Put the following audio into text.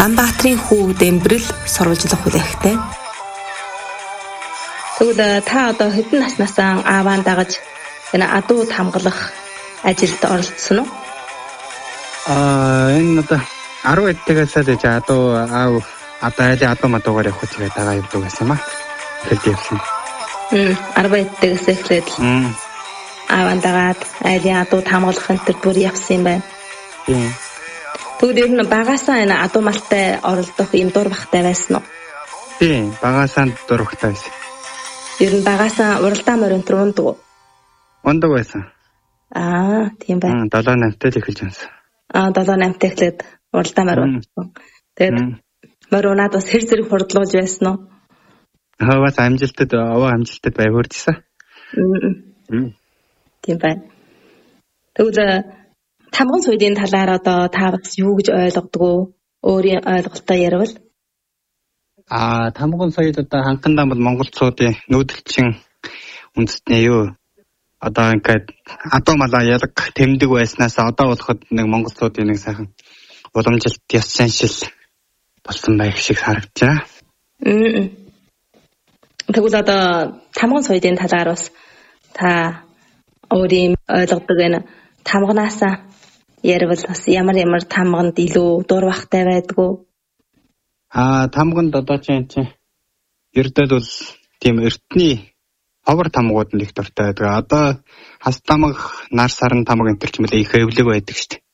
Улаанбаатарын хүү Дэмбэрэл сурвалжлах хүлээхтэй. Тэгвэл та одоо хэдэн наснасаа ааваа дагаж энэ адууд хамгаалах ажилд оролцсон уу? Энэ одоо 10 эдгээс л яж адуу аав одоо айлын адуу мадуугаар явах үегээ дагаа явдаг байсан юм аа. Эхэлж явсан. 10 эдгээс эхлээд ааваа дагаад айлын адууд хамгаалах энэ төр бүр явсан юм байна. Тэгвэл ер нь багасаа энэ адуу малтай оролдох юм дур бахтай байсан уу? Тийм, багасаа дур бахтай байсан. Ер нь багасаа уралдаан морин төр ундаг уу? Ундаг байсан. Тийм байна. 7-8-тай л эхэлж байсан. 7-8-тай эхлээд уралдаан морин ундаг. Тэгээд морин унаад бас хэр зэрэг хурдлуулж байсан уу? Бас амжилтад бай хурдсан. Тийм байна. Тэгвэл тамган суйдын талаар одоо та бас юу гэж ойлгодог уу? Өөрийн ойлголтоо ярил. Тамган соёл одоо ханхандаа бол монголчуудын нүүдэлчин үндэстний юу одоо ингээд адуу малаа ялг тэмдэг байснаас одоо болоход нэг монголчуудын нэг сайхан уламжилт яс шаншил болсон байх шиг харагдаж байна. Тэгвэл одоо тамган соёлын талаар бас та өөрийн ойлгодог энэ тамганаасаа ярил бас ямар тамганд илүү дур бахтай байдгүй. Тамганд одоо чинь ердөөд бол тийм эртний ховор тамгууд нь их дуртай байдаг. Одоо хас тамга, нар саран тамга энэ төр ч юм уу их эвлэг байдаг шүү дээ.